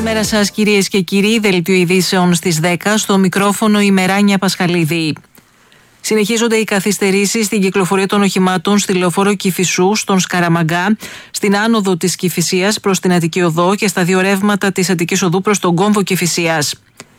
Καλημέρα σας κυρίες και κύριοι, δελτίο ειδήσεων στις 10, στο μικρόφωνο η Μεράνια Πασχαλίδη. Συνεχίζονται οι καθυστερήσεις στην κυκλοφορία των οχημάτων στη λεωφόρο Κηφισού, στον Σκαραμαγκά, στην άνοδο της Κηφισίας προς την Αττική Οδό και στα δύο ρεύματα της Αττικής Οδού προς τον κόμβο Κηφισίας.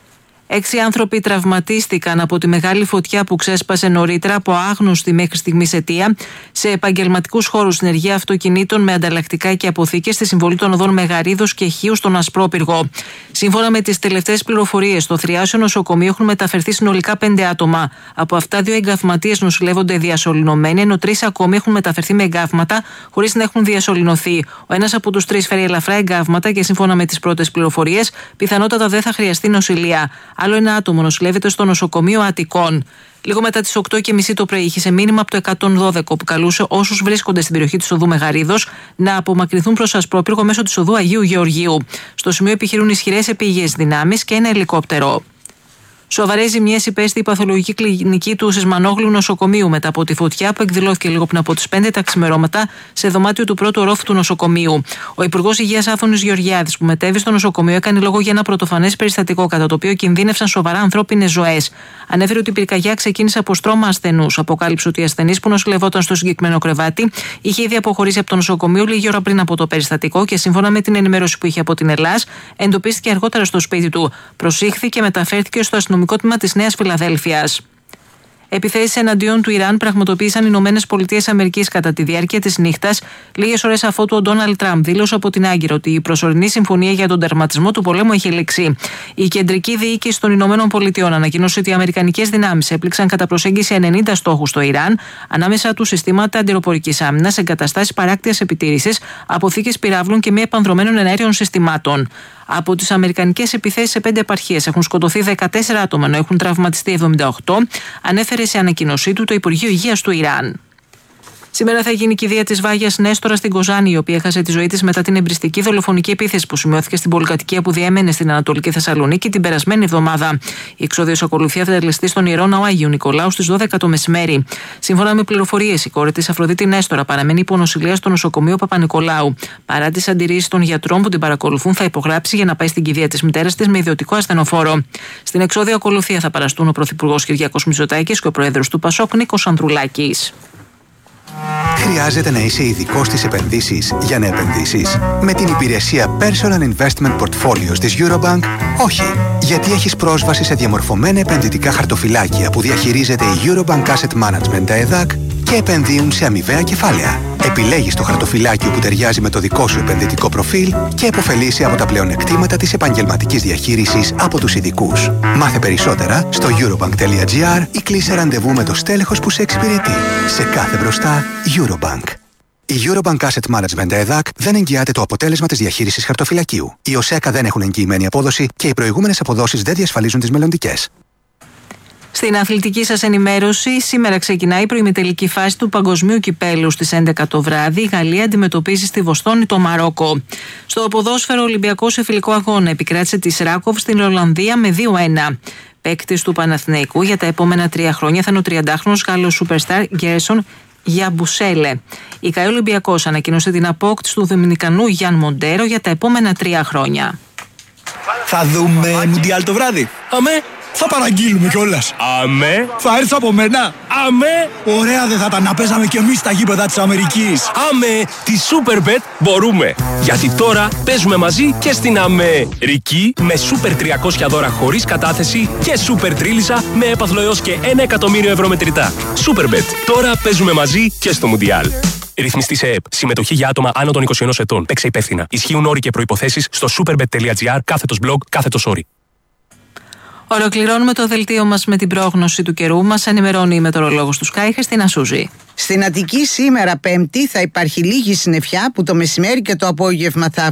6 άνθρωποι τραυματίστηκαν από τη μεγάλη φωτιά που ξέσπασε νωρίτερα από άγνωστη μέχρι στιγμής αιτία σε επαγγελματικούς χώρους συνεργεία αυτοκινήτων με ανταλλακτικά και αποθήκες στη συμβολή των οδών Μεγαρίδος και Χίου στον Ασπρόπυργο. Σύμφωνα με τις τελευταίες πληροφορίες, στο Θριάσιο νοσοκομείο έχουν μεταφερθεί συνολικά 5 άτομα. Από αυτά, 2 εγκαυματίες νοσηλεύονται διασωληνωμένοι, ενώ 3 ακόμη έχουν μεταφερθεί με εγκαύματα χωρίς να έχουν διασωληνωθεί. Ο ένας από τους 3 φέρει ελαφρά εγκαύματα και σύμφωνα με τις πρώτες πληροφορίες, πιθανότατα δεν θα χρειαστεί νοσηλεία. Άλλο ένα άτομο νοσηλεύεται στο νοσοκομείο Αττικών. Λίγο μετά τις 8:30 το πρωί είχε μήνυμα από το 112 που καλούσε όσους βρίσκονται στην περιοχή της οδού Μεγαρίδος να απομακρυνθούν προς Ασπρόπυργο μέσω της οδού Αγίου Γεωργίου. Στο σημείο επιχειρούν ισχυρές επίγειες δυνάμεις και ένα ελικόπτερο. Σοβαρές ζημιές υπέστη η παθολογική κλινική του Σισμανόγλου νοσοκομείου μετά από τη φωτιά που εκδηλώθηκε λίγο πριν από τις 5 τα ξημερώματα σε δωμάτιο του πρώτου ορόφου του νοσοκομείου. Ο Υπουργός Υγείας Άθωνης Γεωργιάδης, που μετέβη στο νοσοκομείο, έκανε λόγο για ένα πρωτοφανές περιστατικό κατά το οποίο κινδύνευσαν σοβαρά ανθρώπινες ζωές. Ανέφερε ότι η πυρκαγιά ξεκίνησε από στρώμα ασθενούς. Αποκάλυψε ότι η ασθενής που νοσηλευόταν στο συγκεκριμένο κρεβάτι είχε ήδη αποχωρήσει από το νοσοκομείο λίγη ώρα πριν από το περιστατικό και σύμφωνα με την ενημέρωση που είχε από την ΕΛΑΣ, εντοπίστηκε αργότερα στο σπίτι του. Προσήχθηκε και μεταφέρθηκε στο αστυνομικό τμήμα της Νέας Φιλαδέλφειας. Επιθέσεις εναντίον του Ιράν πραγματοποίησαν οι Ηνωμένες Πολιτείες Αμερικής κατά τη διάρκεια της νύχτας, λίγες ώρες αφότου ο Ντόναλντ Τραμπ δήλωσε από την Άγκυρα ότι η προσωρινή συμφωνία για τον τερματισμό του πολέμου έχει λήξει. Η κεντρική διοίκηση των Ηνωμένων Πολιτειών ανακοίνωσε ότι οι αμερικανικές δυνάμεις έπληξαν κατά προσέγγιση 90 στόχους στο Ιράν, ανάμεσα τους συστήματα αντιρροπορικής άμυνας, εγκαταστάσεις παράκτειας επιτήρησης, αποθήκες πυράβλων και μη επανδρομένων εναέριων συστημάτων. Από τις αμερικανικές επιθέσεις σε 5 επαρχίες έχουν σκοτωθεί 14 άτομα, ενώ έχουν τραυματιστεί 78, ανέφερε σε ανακοίνωσή του το Υπουργείο Υγείας του Ιράν. Σήμερα θα γίνει η κηδεία της Βάγιας Νέστορα στην Κοζάνη, η οποία έχασε τη ζωή της μετά την εμπριστική δολοφονική επίθεση που σημειώθηκε στην πολυκατοικία που διέμενε στην Ανατολική Θεσσαλονίκη την περασμένη εβδομάδα. Η εξόδιος ακολουθία θα τελεστεί στον Ιερό Ναό Αγίου Νικολάου στις 12 το μεσημέρι. Σύμφωνα με πληροφορίες, η κόρη της Αφροδίτη Νέστορα παραμένει υπό νοσηλεία στο νοσοκομείο Παπα-Νικολάου. Παρά τις αντιρρήσεις των γιατρών που την παρακολουθούν, θα υπογράψει για να πάει στην κηδεία της μητέρας της με ιδιωτικό ασθενοφόρο. Στην εξόδιο ακολουθία θα παραστούν ο Πρωθυπουργός Κυριάκος Μητσοτάκης και ο Πρόεδρος του Πασόκ Νίκος Ανδρουλάκης. Χρειάζεται να είσαι ειδικός στις επενδύσεις για να επενδύσεις? Με την υπηρεσία Personal Investment Portfolios της Eurobank, όχι. Γιατί έχεις πρόσβαση σε διαμορφωμένα επενδυτικά χαρτοφυλάκια που διαχειρίζεται η Eurobank Asset Management, τα ΕΔΑΚ, και επενδύουν σε αμοιβαία κεφάλαια. Επιλέγεις το χαρτοφυλάκιο που ταιριάζει με το δικό σου επενδυτικό προφίλ και επωφελείσαι από τα πλεονεκτήματα της επαγγελματικής διαχείρισης από τους ειδικούς. Μάθε περισσότερα στο eurobank.gr ή κλείσε ραντεβού με το στέλεχος που σε εξυπηρετεί. Σε κάθε μπροστά, Eurobank. Η Eurobank Asset Management ΕΔΑΚ δεν εγγυάται το αποτέλεσμα της διαχείρισης χαρτοφυλακίου. Οι ΟΣΕΚΑ δεν έχουν εγγυημένη απόδοση και οι προηγούμενες αποδόσεις δεν διασφαλίζουν τις μελλοντικές. Στην αθλητική σας ενημέρωση, σήμερα ξεκινάει η προημιτελική φάση του Παγκοσμίου Κυπέλλου στις 11 το βράδυ. Η Γαλλία αντιμετωπίζει στη Βοστόνη το Μαρόκο. Στο ποδόσφαιρο, ο Ολυμπιακός σε φιλικό αγώνα επικράτησε τη Ράκοβ στην Ολλανδία με 2-1. Παίκτης του Παναθηναϊκού για τα επόμενα 3 χρόνια θα είναι ο 30χρονος Γάλλος σούπερσταρ Γκέρσον Γιαμπουσέλε. Η ΚΑΕ Ολυμπιακός ανακοίνωσε την απόκτηση του Δομινικανού Γιάν Μοντέρο για τα επόμενα 3 χρόνια. Θα δούμε Μουντιάλ το βράδυ. Αμέ. Θα παραγγείλουμε κιόλας. Αμέ. Θα έρθεις από μένα. Αμέ. Ωραία δεν θα ήταν να παίζαμε κι εμείς στα γήπεδα της Αμερικής. Αμέ. Τη Superbet μπορούμε. Γιατί τώρα παίζουμε μαζί και στην Αμερική με Super 300 δώρα χωρίς κατάθεση και Super Τρίλισσα με έπαθλο έως και 1 εκατομμύριο ευρώ μετρητά. Superbet. Τώρα παίζουμε μαζί και στο Μουντιάλ. Ρυθμιστή σε ΕΕΠ. Συμμετοχή για άτομα άνω των 21 ετών. Παίξε υπεύθυνα. Ισχύουν όροι και προϋποθέσεις στο superbet.gr/blog/sorry. Ολοκληρώνουμε το δελτίο μας με την πρόγνωση του καιρού. Μας ενημερώνει η μετεωρολόγος του Sky, Χριστίνα Σούζη. Στην Αττική σήμερα Πέμπτη θα υπάρχει λίγη συννεφιά που το μεσημέρι και το απόγευμα θα